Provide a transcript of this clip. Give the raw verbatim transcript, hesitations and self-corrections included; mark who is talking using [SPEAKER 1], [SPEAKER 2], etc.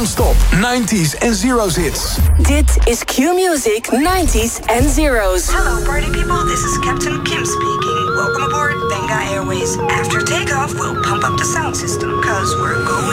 [SPEAKER 1] Non-stop nineties en zeros hits.
[SPEAKER 2] Dit is Q-Music nineties and zeros.
[SPEAKER 3] Hello party people, this is Captain Kim speaking. Welcome aboard Benga Airways. After takeoff, we'll pump up the sound system, cause we're going